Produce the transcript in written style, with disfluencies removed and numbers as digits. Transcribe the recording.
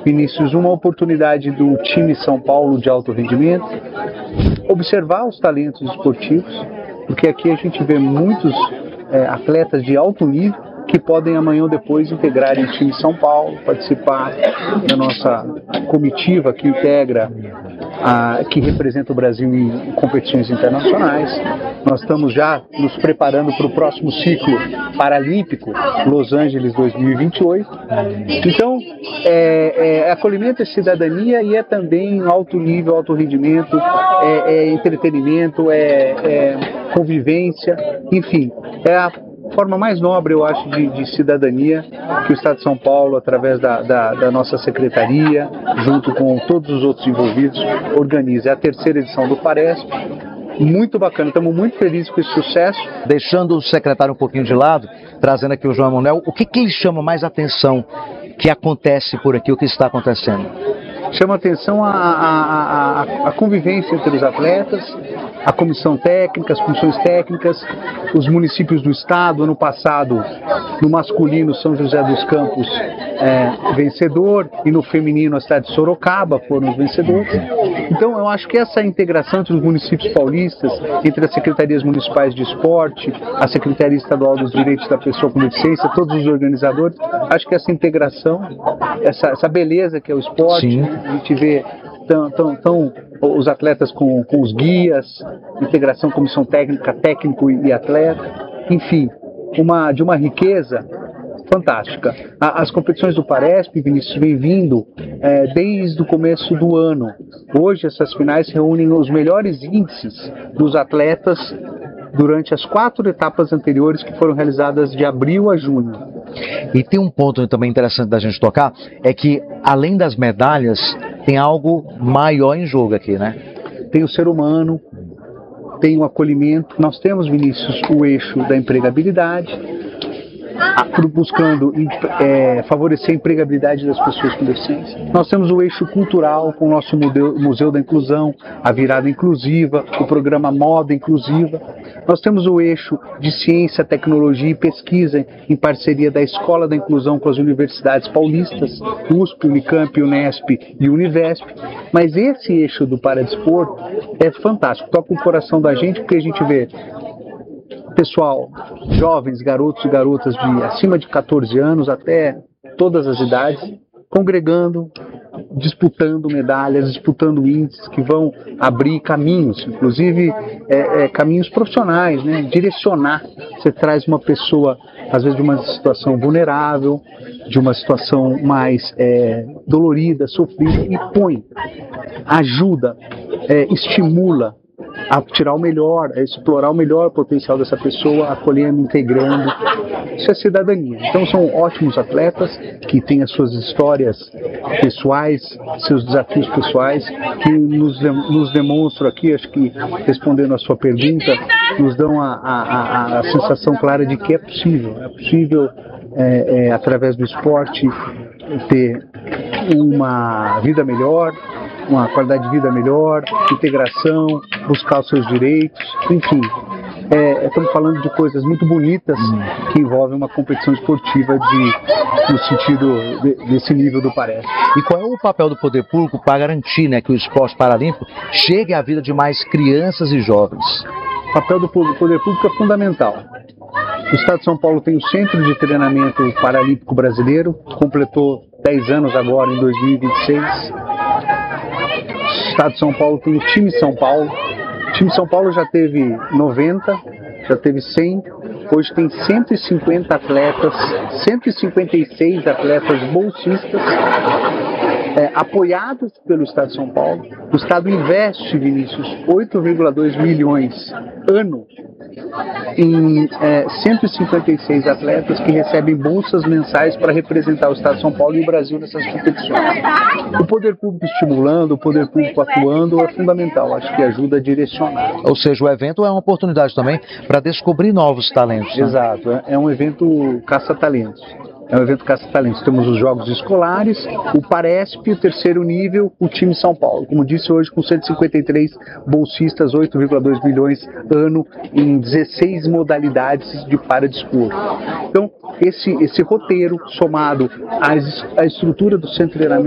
Vinícius, uma oportunidade do time São Paulo de alto rendimento, observar os talentos esportivos, porque aqui a gente vê muitos atletas de alto nível que podem amanhã ou depois integrar o time São Paulo, participar da nossa comitiva que integra, que representa o Brasil em competições internacionais. Nós estamos já nos preparando para o próximo ciclo paralímpico, Los Angeles 2028. Então, acolhimento é cidadania e é também alto nível, alto rendimento, entretenimento, convivência, enfim, é a forma mais nobre, eu acho, de cidadania que o Estado de São Paulo, através da nossa secretaria, junto com todos os outros envolvidos, organiza. É a terceira edição do Paresp. Muito bacana, estamos muito felizes com esse sucesso. Deixando o secretário um pouquinho de lado, trazendo aqui o João Emanuel, o que lhe chama mais atenção que acontece por aqui, o que está acontecendo? Chama atenção a convivência entre os atletas, a comissão técnica, as comissões técnicas, os municípios do estado. Ano passado, no masculino, São José dos Campos vencedor, e no feminino, a cidade de Sorocaba foram os vencedores. Então, eu acho que essa integração entre os municípios paulistas, entre as secretarias municipais de esporte, a Secretaria Estadual dos Direitos da Pessoa com Deficiência, todos os organizadores, acho que essa integração, essa beleza que é o esporte, Sim. A gente vê os atletas com os guias, integração, comissão técnica, técnico e atleta, enfim, de uma riqueza fantástica. As competições do Paresp, Vinícius, vem vindo desde o começo do ano. Hoje essas finais reúnem os melhores índices dos atletas durante as 4 etapas anteriores que foram realizadas de abril a junho. E tem um ponto também interessante da gente tocar, é que além das medalhas, tem algo maior em jogo aqui, né? Tem o ser humano, tem o acolhimento. Nós temos, Vinícius, o eixo da empregabilidade, buscando favorecer a empregabilidade das pessoas com deficiência. Nós temos o eixo cultural com o nosso Museu da Inclusão, a virada inclusiva, o programa Moda Inclusiva. Nós temos o eixo de ciência, tecnologia e pesquisa em parceria da Escola da Inclusão com as universidades paulistas, USP, Unicamp, Unesp e Univesp. Mas esse eixo do paradesporto é fantástico, toca o coração da gente, porque a gente vê pessoal, jovens, garotos e garotas de acima de 14 anos até todas as idades, congregando, disputando medalhas, disputando índices que vão abrir caminhos, inclusive caminhos profissionais, né? Direcionar. Você traz uma pessoa, às vezes, de uma situação vulnerável, de uma situação mais dolorida, sofrida, e põe, ajuda, estimula a tirar o melhor, a explorar o melhor potencial dessa pessoa, acolhendo, integrando. Isso é cidadania. Então são ótimos atletas que têm as suas histórias pessoais, seus desafios pessoais, que nos demonstram aqui, acho que respondendo a sua pergunta, nos dão a sensação clara de que é possível através do esporte ter uma vida melhor, uma qualidade de vida melhor, integração, buscar os seus direitos, enfim. Estamos falando de coisas muito bonitas que envolvem uma competição esportiva no sentido desse nível do Paresp. E qual é o papel do poder público para garantir, né, que o esporte paralímpico chegue à vida de mais crianças e jovens? O papel do poder público é fundamental. O Estado de São Paulo tem o Centro de Treinamento Paralímpico Brasileiro, completou 10 anos agora, em 2026. O Estado de São Paulo tem o time São Paulo. O time São Paulo já teve 90, já teve 100, hoje tem 150 atletas, 156 atletas bolsistas, apoiados pelo Estado de São Paulo. O Estado investe, Vinícius, 8,2 milhões ano em 156 atletas que recebem bolsas mensais para representar o Estado de São Paulo e o Brasil nessas competições. O poder público estimulando, o poder público atuando é fundamental, acho que ajuda a direcionar. Ou seja, o evento é uma oportunidade também para descobrir novos talentos. Né? Exato, é um evento caça-talentos. É um evento caça-talentos. Temos os jogos escolares, o Paresp, o terceiro nível, o time São Paulo. Como disse hoje, com 153 bolsistas, 8,2 milhões ano em 16 modalidades de paradesporto. Então, esse roteiro, somado à estrutura do centro de treinamento,